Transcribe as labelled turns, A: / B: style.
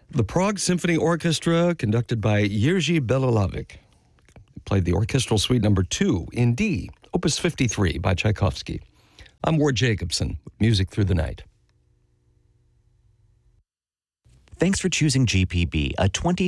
A: The Prague Symphony Orchestra, conducted by Jiří Bělohlávek, played the Orchestral Suite No. 2 in D, Opus 53 by Tchaikovsky. I'm Ward Jacobson, Music Through the Night.
B: Thanks for choosing GPB, a